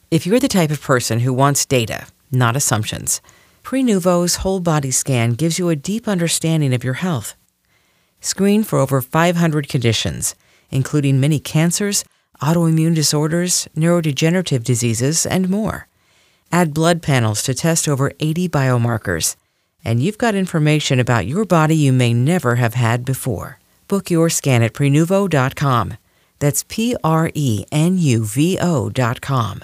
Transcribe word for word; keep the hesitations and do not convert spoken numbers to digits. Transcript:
If you're the type of person who wants data, not assumptions, Prenuvo's whole body scan gives you a deep understanding of your health. Screen for over five hundred conditions, including many cancers, autoimmune disorders, neurodegenerative diseases, and more. Add blood panels to test over eighty biomarkers, and you've got information about your body you may never have had before. Book your scan at Prenuvo dot com. That's P R E N U V O dot com.